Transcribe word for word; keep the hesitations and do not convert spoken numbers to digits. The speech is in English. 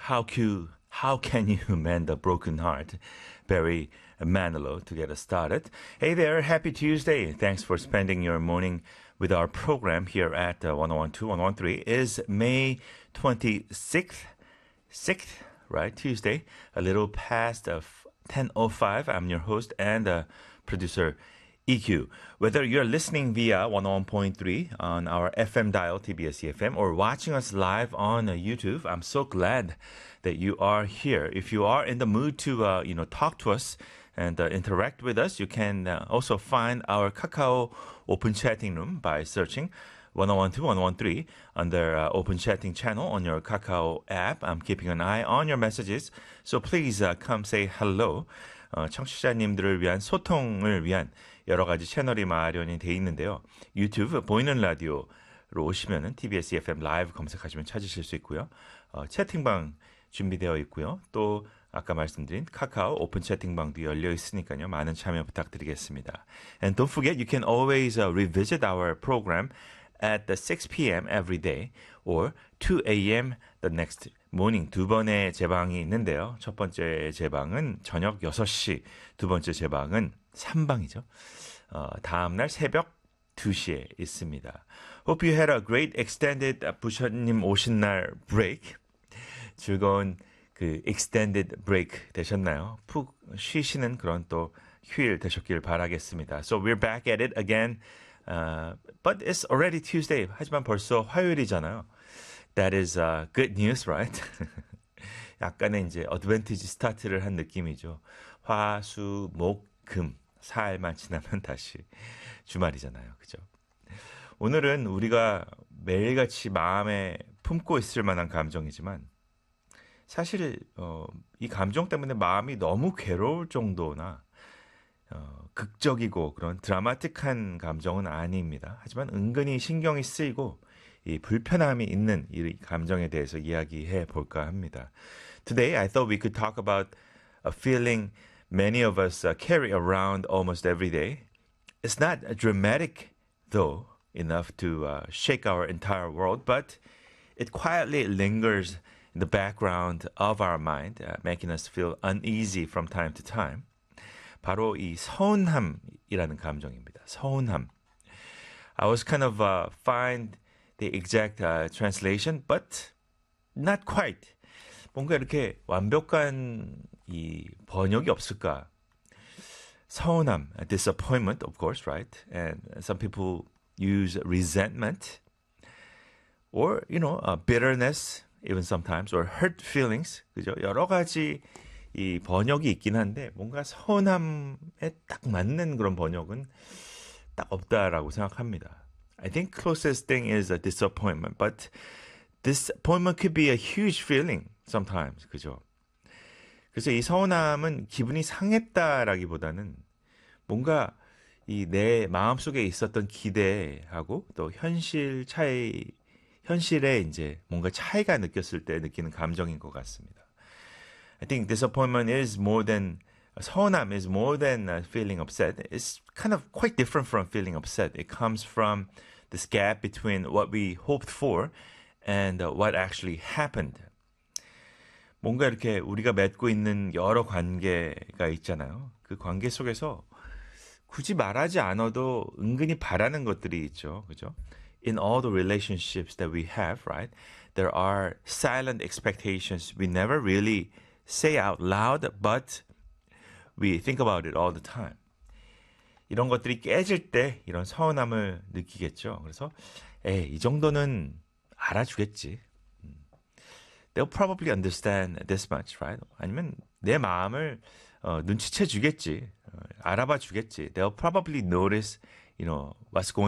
How Q, how can you mend a broken heart? Barry Manilow to get us started. Hey there, happy Tuesday. Thanks for spending your morning with our program here at uh, one oh one two, one oh one three. Is May twenty-sixth, sixth, right? Tuesday, a little past uh, ten oh five. I'm your host and uh, producer E Q. Whether you're listening via one oh one point three on our F M dial, T B S E F M, or watching us live on uh, YouTube, I'm so glad that you are here. If you are in the mood to, uh, you know, talk to us and uh, interact with us, you can uh, also find our Kakao Open Chatting Room by searching one oh one two, one oh one three under uh, Open Chatting channel on your Kakao app. I'm keeping an eye on your messages, so please uh, come say hello. 어, 청취자님들을 위한 소통을 위한 여러 가지 채널이 마련이 돼 있는데요. 유튜브 보이는 라디오로 오시면은 티비에스 이에프엠 라이브 검색하시면 찾으실 수 있고요. 어, 채팅방 준비되어 있고요. 또 아까 말씀드린 카카오 오픈 채팅방도 열려 있으니까요. 많은 참여 부탁드리겠습니다. And don't forget, you can always uh, revisit our program at the six p.m. every day or two a.m. the next morning. 두 번의 재방이 있는데요. 첫 번째 재방은 저녁 여섯 시, 두 번째 재방은 삼방이죠. 어, 다음날 새벽 두 시에 있습니다. Hope you had a great extended 부처님 오신 날 break. 즐거운 그 extended break 되셨나요? 푹 쉬시는 그런 또 휴일 되셨길 바라겠습니다. So we're back at it again. Uh, but it's already Tuesday. 하지만 벌써 화요일이잖아요. That is uh, good news, right? 약간의 이제 어드밴티지 스타트를 한 느낌이죠. 화, 수, 목, 금. 사일만 지나면 다시 주말이잖아요. 그죠? 오늘은 우리가 매일같이 마음에 품고 있을 만한 감정이지만 사실 어, 이 감정 때문에 마음이 너무 괴로울 정도나 어, 극적이고 그런 드라마틱한 감정은 아닙니다. 하지만 은근히 신경이 쓰이고 이 불편함이 있는 이 감정에 대해서 이야기해 볼까 합니다. Today, I thought we could talk about a feeling many of us uh, carry around almost every day. It's not dramatic, though, enough to uh, shake our entire world, but it quietly lingers in the background of our mind, uh, making us feel uneasy from time to time. 바로 이 서운함이라는 감정입니다. 서운함. I was kind of uh, find the exact uh, translation, but not quite. 뭔가 이렇게 완벽한 이 번역이 없을까? 서운함, disappointment, of course, right? And some people use resentment, or you know, uh, bitterness, even sometimes, or hurt feelings. 그죠? 여러 가지 이 번역이 있긴 한데 뭔가 서운함에 딱 맞는 그런 번역은 딱 없다라고 생각합니다. I think closest thing is a disappointment, but disappointment could be a huge feeling sometimes. 그죠? 그래서 이 서운함은 기분이 상했다라기보다는 뭔가 이 내 마음속에 있었던 기대하고 또 현실 차이, 현실에 이제 뭔가 차이가 느꼈을 때 느끼는 감정인 것 같습니다. I think disappointment is more than, 서운함 is more than uh, feeling upset. It's kind of quite different from feeling upset. It comes from this gap between what we hoped for and uh, what actually happened. 뭔가 이렇게 우리가 맺고 있는 여러 관계가 있잖아요. 그 관계 속에서 굳이 말하지 않아도 은근히 바라는 것들이 있죠. 그죠? In all the relationships that we have, right? There are silent expectations we never really say out loud, but we think about it all the time. 이런 것들이 깨질 때 이런 서운함을 느끼겠죠. 그래서 에이, 이 정도는 알아주겠지. They'll probably understand this much, right? 아니면 내 마음을 어, 눈치채 주겠지. 어, 알아봐 주겠지. They'll probably notice, you know, what's going